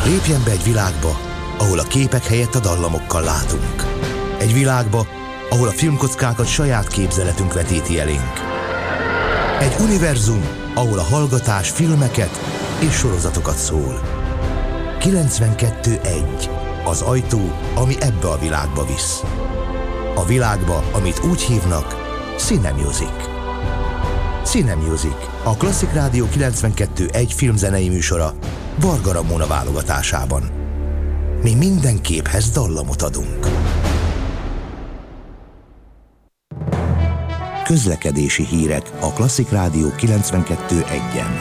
Lépjen be egy világba, ahol a képek helyett a dallamokkal látunk. Egy világba, ahol a filmkockákat saját képzeletünk vetíti elénk. Egy univerzum, ahol a hallgatás filmeket és sorozatokat szól. 92.1. Az ajtó, ami ebbe a világba visz. A világba, amit úgy hívnak Cinemusic. Cinemusic, a Klasszik Rádió 92.1 filmzenei műsora Varga Ramona válogatásában. Mi minden képhez dallamot adunk. Közlekedési hírek a Klasszik Rádió 92.1-en.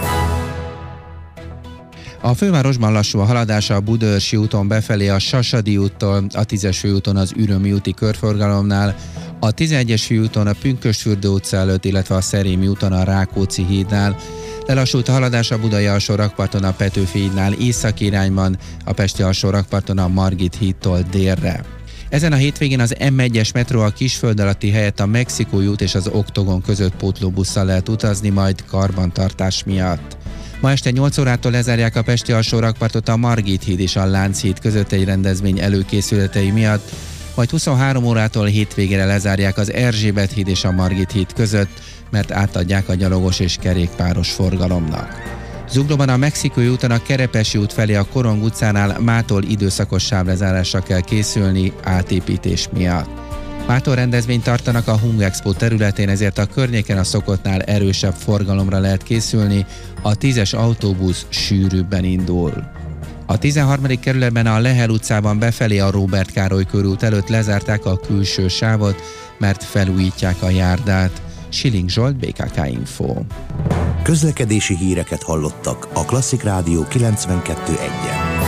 A fővárosban lassú a haladása a Budaörsi úton befelé a Sasadi úttól, a 10-es főúton az Ürömi úti körforgalomnál, a 11-es főúton a Pünkösdfürdő utca előtt, illetve a Szerémi úton a Rákóczi hídnál. Lelassult a haladás a Budai alsó rakparton a Petőfi hídnál északi irányban, a Pesti alsó rakparton a Margit hídtól délre. Ezen a hétvégén az M1-es metró a Kisföld alatti helyett a Mexikói út és az Oktogon között pótlóbusszal lehet utazni, majd karbantartás miatt. Ma este 8 órától lezárják a Pesti alsó rakpartot a Margit híd és a Lánchíd között egy rendezvény előkészületei miatt, majd 23 órától hétvégére lezárják az Erzsébet híd és a Margit híd között, mert átadják a gyalogos és kerékpáros forgalomnak. Zuglóban a Mexikói úton a Kerepesi út felé a Korong utcánál mától időszakos sávlezárásra kell készülni átépítés miatt. Mától rendezvényt tartanak a Hung Expo területén, ezért a környéken a szokottnál erősebb forgalomra lehet készülni, a 10-es autóbusz sűrűbben indul. A 13. kerületben a Lehel utcában befelé a Róbert Károly körút előtt lezárták a külső sávot, mert felújítják a járdát. Schilling Zsolt, BKK Info. Közlekedési híreket hallottak a Klasszik Rádió 92.1-en.